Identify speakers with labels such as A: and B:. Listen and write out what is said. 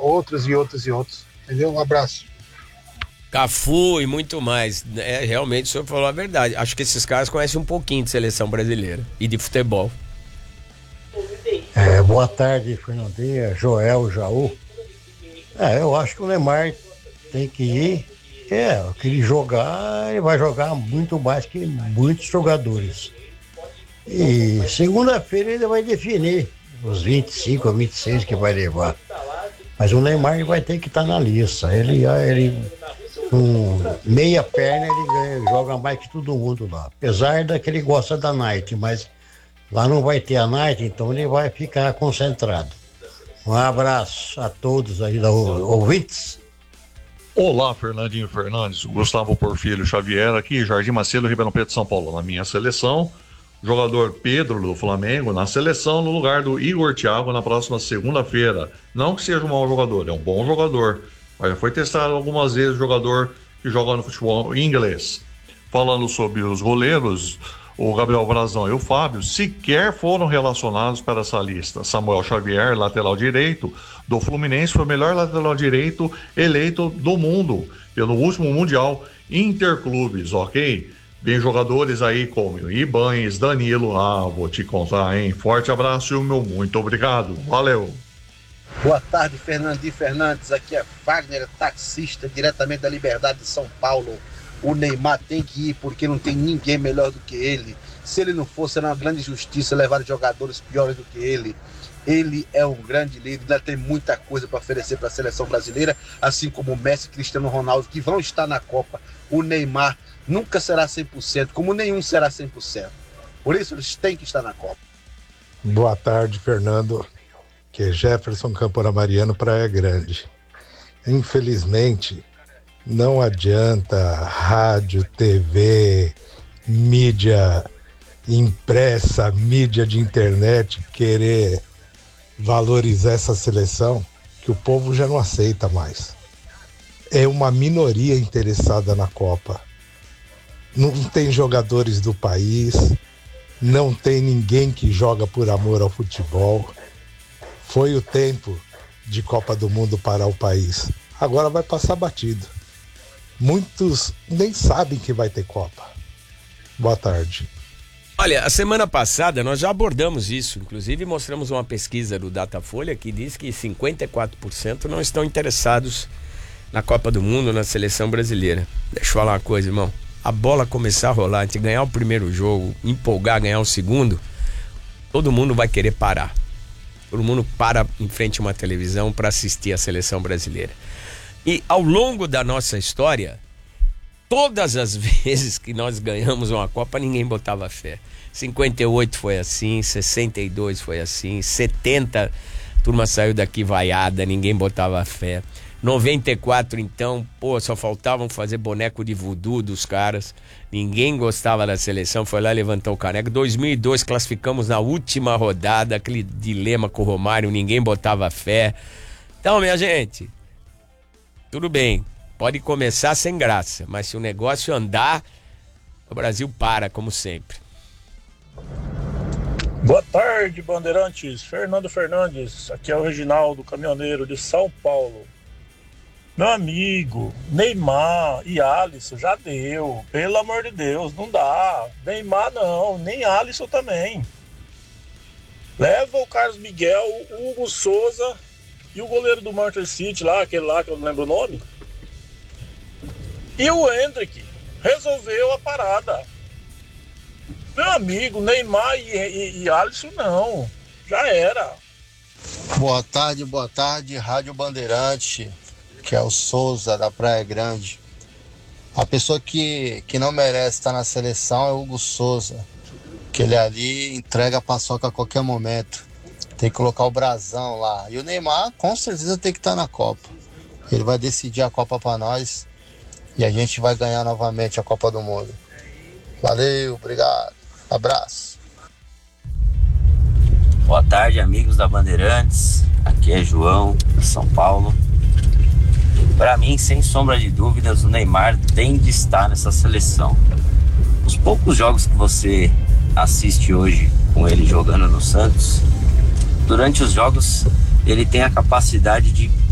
A: outros e outros e outros. Entendeu? Um abraço.
B: Cafu e muito mais. Realmente o senhor falou a verdade. Acho que esses caras conhecem um pouquinho de seleção brasileira e de futebol.
C: Boa tarde, Fernandinha, Joel, Jaú. Eu acho que o Neymar tem que ir. Que ele jogar, ele vai jogar muito mais que muitos jogadores. E segunda-feira ele vai definir os 25 ou 26 que vai levar. Mas o Neymar vai ter que estar na lista. Ele com meia perna, ele joga mais que todo mundo lá. Apesar da que ele gosta da Nike, mas lá não vai ter a Nike, então ele vai ficar concentrado. Um abraço a todos aí da ouvintes.
D: Olá, Fernandinho Fernandes, Gustavo Porfírio Xavier aqui, Jardim Macedo, Ribeirão Preto, São Paulo. Na minha seleção, jogador Pedro do Flamengo na seleção no lugar do Igor Thiago na próxima segunda-feira. Não que seja um mau jogador, é um bom jogador. Mas já foi testado algumas vezes jogador que joga no futebol inglês. Falando sobre os goleiros, o Gabriel Brazão e o Fábio sequer foram relacionados para essa lista. Samuel Xavier, lateral direito do Fluminense, foi o melhor lateral direito eleito do mundo pelo último Mundial Interclubes, ok? Tem jogadores aí como Ibanes, Danilo, vou te contar, hein? Forte abraço e o meu muito obrigado. Valeu!
E: Boa tarde, Fernandinho Fernandes. Aqui é Wagner, taxista, diretamente da Liberdade de São Paulo. O Neymar tem que ir porque não tem ninguém melhor do que ele. Se ele não fosse, era uma grande justiça levar jogadores piores do que ele. Ele é um grande líder, ainda tem muita coisa para oferecer para a seleção brasileira, assim como o Messi e Cristiano Ronaldo, que vão estar na Copa. O Neymar nunca será 100%, como nenhum será 100%. Por isso, eles têm que estar na Copa.
F: Boa tarde, Fernando, que é Jefferson Campora Mariano, Praia Grande. Infelizmente, não adianta rádio, TV, mídia impressa, mídia de internet querer valorizar essa seleção, que o povo já não aceita mais. É uma minoria interessada na Copa. Não tem jogadores do país, não tem ninguém que joga por amor ao futebol. Foi o tempo de Copa do Mundo para o país. Agora vai passar batido. Muitos nem sabem que vai ter Copa. Boa tarde.
B: Olha, a semana passada nós já abordamos isso, inclusive mostramos uma pesquisa do Datafolha que diz que 54% não estão interessados na Copa do Mundo, na seleção brasileira. Deixa eu falar uma coisa, irmão. A bola começar a rolar, a gente ganhar o primeiro jogo, empolgar, ganhar o segundo, todo mundo vai querer parar. Todo mundo para em frente a uma televisão para assistir a seleção brasileira. E ao longo da nossa história, todas as vezes que nós ganhamos uma Copa, ninguém botava fé. 58 foi assim, 62 foi assim, 70, a turma saiu daqui vaiada, ninguém botava fé. 94, então, só faltavam fazer boneco de voodoo dos caras. Ninguém gostava da seleção, foi lá e levantou o caneco. 2002, classificamos na última rodada, aquele dilema com o Romário, ninguém botava fé. Então, minha gente, tudo bem, pode começar sem graça, mas se o negócio andar, o Brasil para, como sempre.
G: Boa tarde, Bandeirantes. Fernando Fernandes, aqui é o Reginaldo, caminhoneiro de São Paulo. Meu amigo, Neymar e Alisson já deu, pelo amor de Deus, não dá. Neymar não, nem Alisson também. Leva o Carlos Miguel, o Hugo Souza e o goleiro do Manchester City lá, aquele lá que eu não lembro o nome. E o Hendrick resolveu a parada. Meu amigo, Neymar e Alisson não, já era.
H: Boa tarde, Rádio Bandeirante, que é o Souza da Praia Grande. A pessoa que não merece estar na seleção é o Hugo Souza, que ele ali entrega a paçoca a qualquer momento. Tem que colocar o brasão lá. E o Neymar com certeza tem que estar na Copa. Ele vai decidir a Copa para nós e a gente vai ganhar novamente a Copa do Mundo. Valeu, obrigado, abraço.
I: Boa tarde, amigos da Bandeirantes. Aqui é João, de São Paulo. Para mim, sem sombra de dúvidas, o Neymar tem de estar nessa seleção. Os poucos jogos que você assiste hoje com ele jogando no Santos, durante os jogos ele tem a capacidade de